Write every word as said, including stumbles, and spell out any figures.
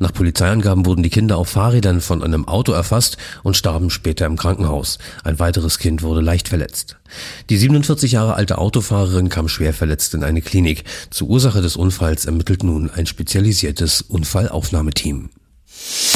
Nach Polizeiangaben wurden die Kinder auf Fahrrädern von einem Auto erfasst und starben später im Krankenhaus. Ein weiteres Kind wurde leicht verletzt. Die siebenundvierzig Jahre alte Autofahrerin kam schwer verletzt in eine Klinik. Zur Ursache des Unfalls ermittelt nun ein spezialisiertes Unfallaufnahmeteam.